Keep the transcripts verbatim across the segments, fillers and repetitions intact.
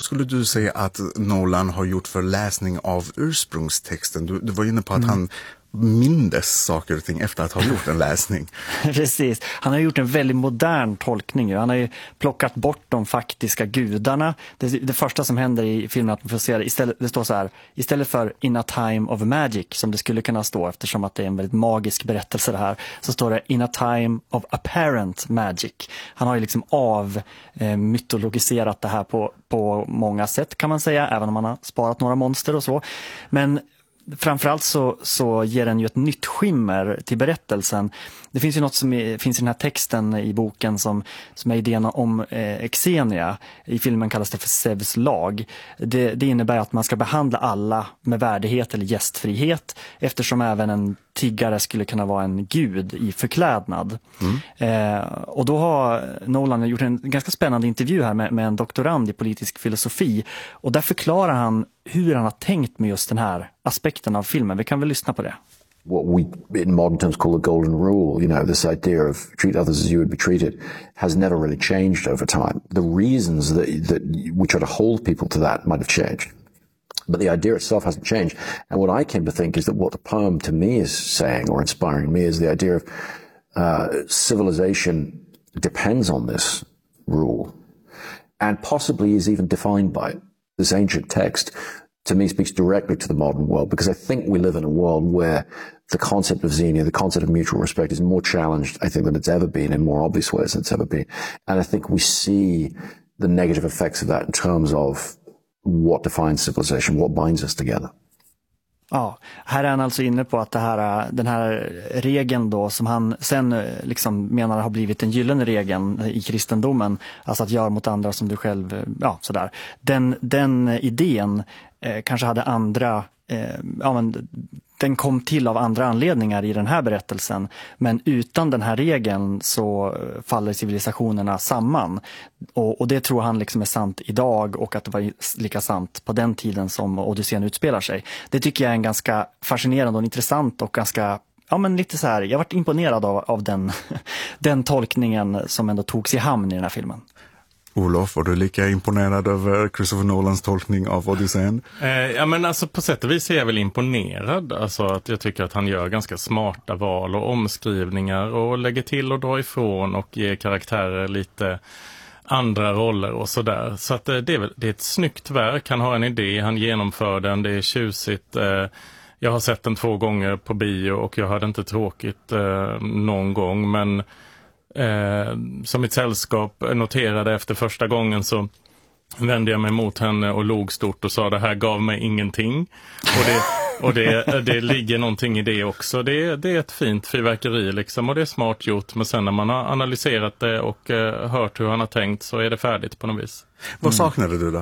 skulle du säga att Nolan har gjort för läsning av ursprungstexten? Du, du var inne på att mm. han mindes saker och ting efter att ha gjort en läsning. Precis. Han har gjort en väldigt modern tolkning. Han har ju plockat bort de faktiska gudarna. Det, det första som händer i filmen att man får se det, istället, det står så här, istället för In a time of magic, som det skulle kunna stå eftersom att det är en väldigt magisk berättelse det här, så står det In a time of apparent magic. Han har ju liksom av eh, mytologiserat det här på, på många sätt kan man säga, även om han har sparat några monster och så. Men framförallt så, så ger den ju ett nytt skimmer till berättelsen. Det finns ju något som är, finns i den här texten i boken som, som är idén om eh, Xenia. I filmen kallas det för Zeus lag. Det, det innebär att man ska behandla alla med värdighet eller gästfrihet, eftersom även en tiggare skulle kunna vara en gud i förklädnad. Mm. Eh, och då har Nolan gjort en ganska spännande intervju här med, med en doktorand i politisk filosofi. Och där förklarar han hur han har tänkt med just den här aspekten av filmen. Vi kan väl lyssna på det. What we in modern terms call the golden rule, you know, this idea of treat others as you would be treated, has never really changed over time. The reasons that, that we try to hold people to that might have changed, but the idea itself hasn't changed. And what I came to think is that what the poem to me is saying or inspiring me is the idea of uh, civilization depends on this rule and possibly is even defined by it. This ancient text to me speaks directly to the modern world, because I think we live in a world where the concept of xenia, the concept of mutual respect, is more challenged, I think, than it's ever been, in more obvious ways than it's ever been. And I think we see the negative effects of that in terms of what defines civilization, what binds us together. Ja, här är han alltså inne på att det här, den här regeln då som han sen liksom menar har blivit en gyllene regeln i kristendomen, alltså att göra mot andra som du själv, ja sådär. Den, den idén eh, kanske hade andra, eh, ja men den kom till av andra anledningar i den här berättelsen, men utan den här regeln så faller civilisationerna samman. Och, och det tror han liksom är sant idag, och att det var lika sant på den tiden som Odysseen utspelar sig. Det tycker jag är en ganska fascinerande och intressant och ganska, ja men lite så här, jag har varit imponerad av, av den, den tolkningen som ändå togs i hamn i den här filmen. Olof, var du lika imponerad över Christopher Nolans tolkning av Odysseen? Eh, ja men alltså på sätt och vis är jag väl imponerad. Alltså att jag tycker att han gör ganska smarta val och omskrivningar och lägger till och drar ifrån och ger karaktärer lite andra roller och sådär. Så att eh, det, är väl, det är ett snyggt verk. Han har en idé, han genomför den, det är tjusigt. Eh, jag har sett den två gånger på bio och jag hade inte tråkigt eh, någon gång, men Eh, som mitt sällskap noterade efter första gången så vände jag mig mot henne och log stort och sa det här gav mig ingenting. Och det, och det, det ligger någonting i det också. Det, det är ett fint fyrverkeri liksom, och det är smart gjort. Men sen när man har analyserat det och eh, hört hur han har tänkt så är det färdigt på något vis. Vad saknade du då?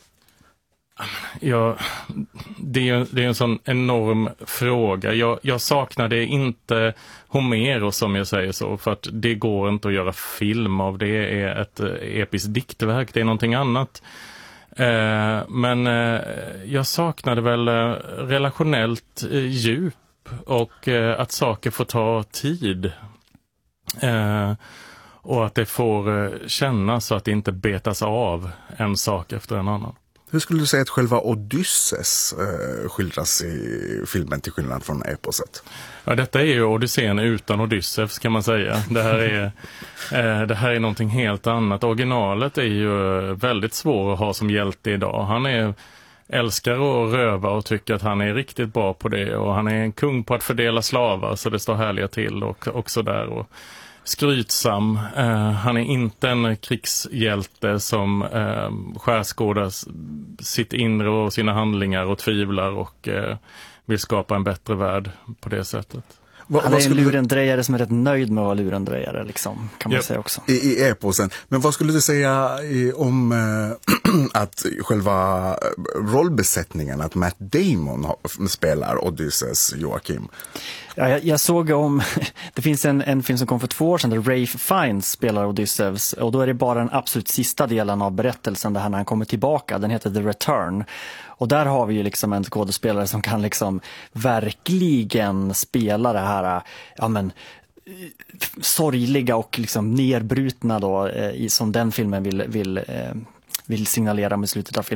Ja, det är, det är en sån enorm fråga. Jag, jag saknade inte Homeros, som jag säger så, för att det går inte att göra film av. Det är ett episkt diktverk, det är någonting annat. Eh, men eh, jag saknade väl eh, relationellt eh, djup och eh, att saker får ta tid. Eh, och att det får eh, kännas så att det inte betas av en sak efter en annan. Hur skulle du säga att själva Odysseus eh, skildras i filmen till skillnad från eposet? Ja, detta är ju Odysseen utan Odysseus kan man säga. Det här är, eh, det här är någonting helt annat. Originalet är ju väldigt svår att ha som hjälte idag. Han är älskar att röva och tycker att han är riktigt bra på det. Och han är en kung på att fördela slavar så det står härliga till och, och sådär. Och skrytsam. Uh, han är inte en krigshjälte som uh, skärskådar sitt inre och sina handlingar och tvivlar och uh, vill skapa en bättre värld på det sättet. Va, han är en lurendrejare som är rätt nöjd med att vara lurendrejare liksom, kan man yep. säga också. I, i eposen. Men vad skulle du säga i, om äh, att själva rollbesättningen, att Matt Damon har, spelar Odysseus Joakim? Ja, jag, jag såg om, det finns en, en film som kom för två år sedan där Ralph Fiennes spelar Odysseus, och då är det bara den absolut sista delen av berättelsen där han kommer tillbaka. Den heter The Return. Och där har vi ju liksom en skådespelare som kan liksom verkligen spela det här, ja men, sorgliga och liksom nerbrutna då, eh, som den filmen vill, vill, eh, vill signalera med slutet av filmen.